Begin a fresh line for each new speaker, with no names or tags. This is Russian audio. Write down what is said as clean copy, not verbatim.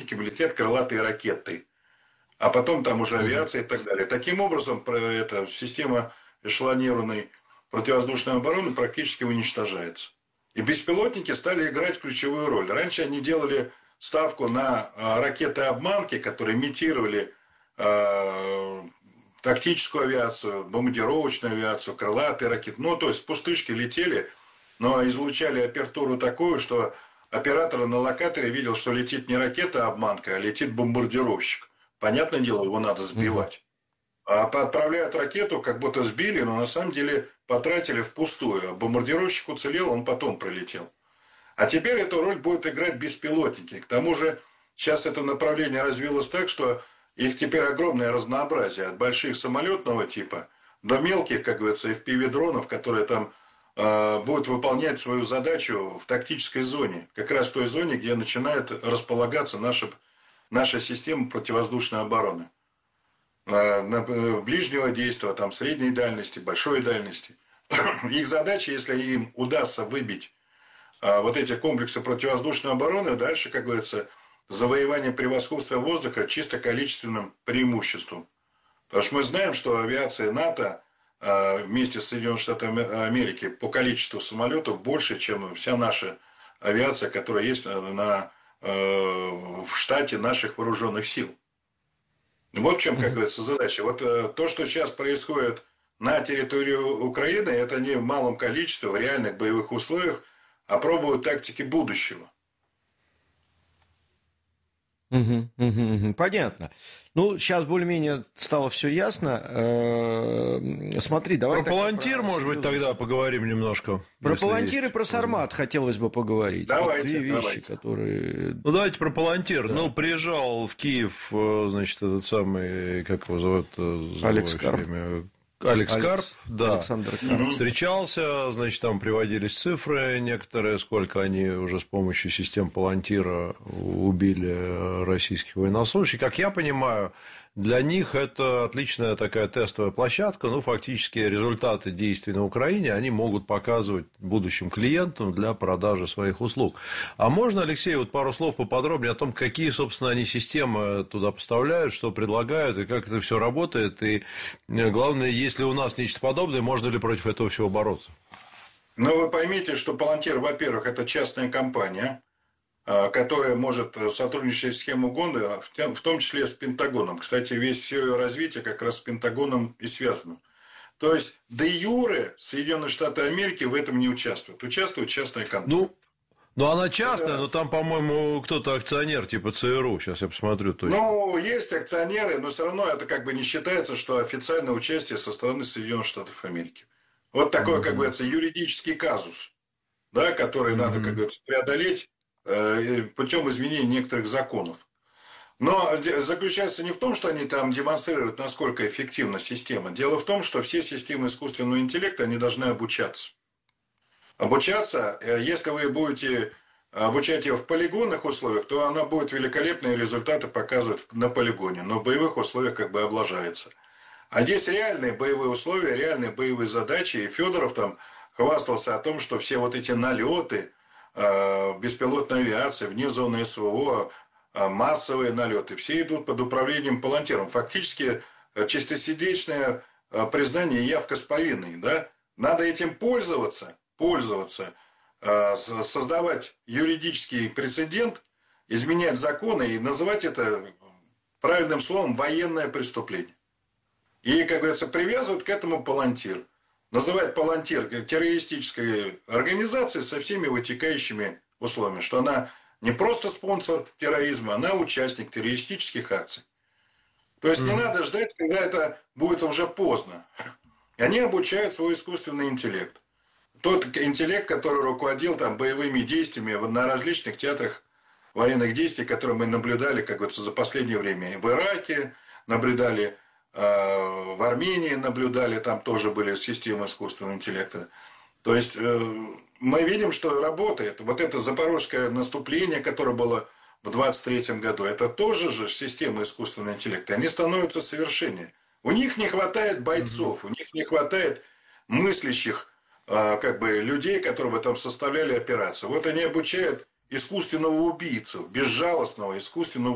беспилотниками летят крылатые ракеты, а потом там уже авиация и так далее. Таким образом, эта система эшелонированной противовоздушной обороны практически уничтожается. И беспилотники стали играть ключевую роль. Раньше они делали ставку на ракеты-обманки, которые имитировали тактическую авиацию, бомбардировочную авиацию, крылатые ракеты. Ну, то есть пустышки летели, но излучали апертуру такую, что оператор на локаторе видел, что летит не ракета-обманка, а летит бомбардировщик. Понятное дело, его надо сбивать. А отправляют ракету, как будто сбили, но на самом деле потратили впустую. А бомбардировщик уцелел, он потом пролетел. А теперь эту роль будут играть беспилотники. К тому же сейчас это направление развилось так, что их теперь огромное разнообразие. От больших самолетного типа до мелких, как говорится, FPV-дронов, которые там будут выполнять свою задачу в тактической зоне. Как раз в той зоне, где начинает располагаться наша система противовоздушной обороны. Ближнего действия, там, средней дальности, большой дальности. Их задача, если им удастся выбить вот эти комплексы противовоздушной обороны, дальше, как говорится, завоевание превосходства воздуха чисто количественным преимуществом. Потому что мы знаем, что авиация НАТО вместе с Соединенными Штатами Америки по количеству самолетов больше, чем вся наша авиация, которая есть в штате наших вооруженных сил. Вот в чем, как говорится, задача. Вот то, что сейчас происходит на территории Украины, это не в малом количестве, в реальных боевых условиях, а пробуют тактики будущего.
Понятно. Ну, сейчас более-менее стало все ясно. Смотри, давай...
Про Палантир, может быть, тогда поговорим немножко.
Про Палантир и про Сармат хотелось бы поговорить.
Давайте,
Две вещи,
давайте.
которые...
Ну, давайте про Палантир.
Да.
Ну, приезжал в Киев, значит, этот самый, как его зовут?
Алекс Карп.
Алекс Карп, да.
Александр Карп.
Встречался, значит, там приводились цифры некоторые, сколько они уже с помощью систем Палантира убили российских военнослужащих. Как я понимаю, для них это отличная такая тестовая площадка. Ну, фактически результаты действий на Украине они могут показывать будущим клиентам для продажи своих услуг. А можно, Алексей, вот пару слов поподробнее о том, какие, собственно, они системы туда поставляют, что предлагают, и как это все работает, и главное, есть ли у нас нечто подобное, можно ли против этого всего бороться?
Но вы поймите, что Палантир, во-первых, это частная компания, которая может сотрудничать с кем угодно, в том числе с Пентагоном. Кстати, все ее развитие как раз с Пентагоном и связано. То есть, де юре Соединенные Штаты Америки в этом не участвуют. Участвует частная компания.
Ну, она частная, но там, по-моему, кто-то акционер типа ЦРУ. Сейчас я посмотрю точно.
Ну, есть акционеры, но все равно это как бы не считается, что официальное участие со стороны Соединенных Штатов Америки. Вот такой, как говорится, юридический казус, да, который надо, как говорится, преодолеть путем изменения некоторых законов. Но заключается не в том, что они там демонстрируют, насколько эффективна система. Дело в том, что все системы искусственного интеллекта, они должны обучаться. Обучаться, если вы будете обучать ее в полигонных условиях, то она будет великолепные результаты показывать на полигоне, но в боевых условиях как бы облажается. А здесь реальные боевые условия, реальные боевые задачи, и Федоров там хвастался о том, что все вот эти налеты беспилотной авиации вне зоны СВО, массовые налеты, все идут под управлением Палантиром. Фактически чистосердечное признание и явка с повинной. Да? Надо этим пользоваться, создавать юридический прецедент, изменять законы и называть это правильным словом военное преступление. И, как говорится, привязывать к этому Палантир. Называть Палантир террористической организацией со всеми вытекающими условиями, что она не просто спонсор терроризма, она участник террористических акций. То есть не надо ждать, когда это будет уже поздно. Они обучают свой искусственный интеллект. Тот интеллект, который руководил там боевыми действиями на различных театрах военных действий, которые мы наблюдали, как говорится, за последнее время. В Ираке наблюдали, в Армении наблюдали, там тоже были системы искусственного интеллекта. То есть мы видим, что работает. Вот это запорожское наступление, которое было в 23-м году, это тоже же система искусственного интеллекта. Они становятся совершеннее. У них не хватает бойцов, у них не хватает мыслящих как бы людей, которые бы там составляли операцию. Вот они обучают искусственного убийцу, безжалостного искусственного